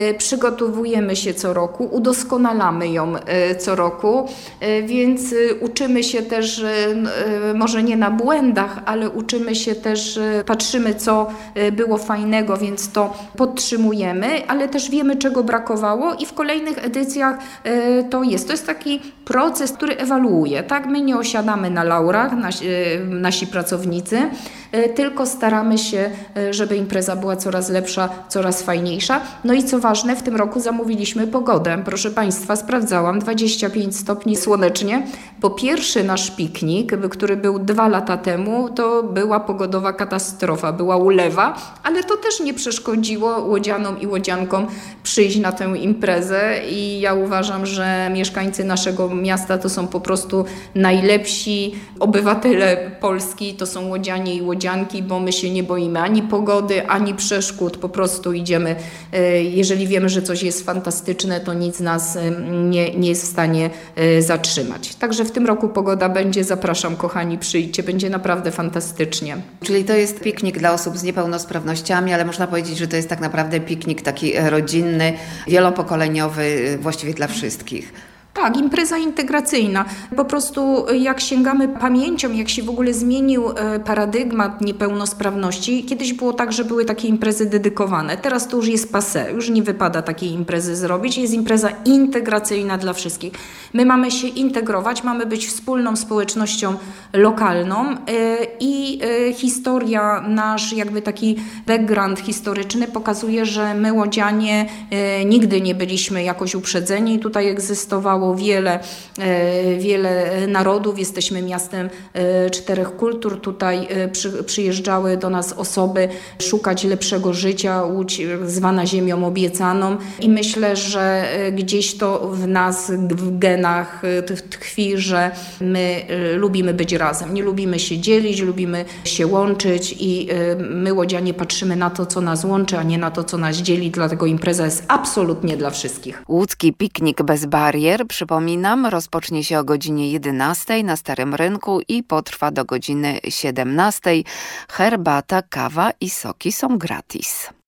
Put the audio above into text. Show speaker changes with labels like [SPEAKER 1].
[SPEAKER 1] Przygotowujemy się co roku, udoskonalamy ją co roku, więc uczymy się też, może nie na błędach, ale uczymy się też, patrzymy co było fajnego, więc to podtrzymujemy, ale też wiemy czego brakowało i w kolejnych edycjach to jest taki proces, który ewaluuje, tak? My nie osiadamy na laurach, nasi pracownicy, tylko staramy się, żeby impreza była coraz lepsza, coraz fajniejsza. No i co ważne, w tym roku zamówiliśmy pogodę. Proszę Państwa, sprawdzałam, 25 stopni słonecznie, bo pierwszy nasz piknik, który był 2 lata temu, to była pogodowa katastrofa, była ulewa, ale to też nie przeszkodziło łodzianom i łodziankom przyjść na tę imprezę i ja uważam, że mieszkańcy naszego miasta to są po prostu najlepsi obywatele Polski, to są łodzianie i łodzianki, bo my się nie boimy ani pogody, ani przeszkód, po prostu idziemy, jeżeli wiemy, że coś jest fantastyczne, to nic nas nie jest w stanie zatrzymać. Także w tym roku pogoda będzie, zapraszam kochani, przyjdźcie, będzie naprawdę fantastycznie.
[SPEAKER 2] Czyli to jest piknik dla osób z niepełnosprawnościami, ale można powiedzieć, że to jest tak naprawdę piknik taki rodzinny, wielopokoleniowy, właściwie dla wszystkich.
[SPEAKER 1] Tak, impreza integracyjna. Po prostu jak sięgamy pamięcią, jak się w ogóle zmienił paradygmat niepełnosprawności, kiedyś było tak, że były takie imprezy dedykowane. Teraz to już jest passé, już nie wypada takiej imprezy zrobić. Jest impreza integracyjna dla wszystkich. My mamy się integrować, mamy być wspólną społecznością lokalną i historia, nasz jakby taki background historyczny pokazuje, że my łodzianie nigdy nie byliśmy jakoś uprzedzeni. Tutaj egzystowało wiele narodów. Jesteśmy miastem 4 kultur. Tutaj przyjeżdżały do nas osoby szukać lepszego życia. Łódź zwana ziemią obiecaną. I myślę, że gdzieś to w nas, w genach tkwi, że my lubimy być razem. Nie lubimy się dzielić, lubimy się łączyć i my łodzianie patrzymy na to, co nas łączy, a nie na to, co nas dzieli. Dlatego impreza jest absolutnie dla wszystkich.
[SPEAKER 2] Łódzki piknik bez barier, przypominam, rozpocznie się o godzinie 11 na Starym Rynku i potrwa do godziny 17. Herbata, kawa i soki są gratis.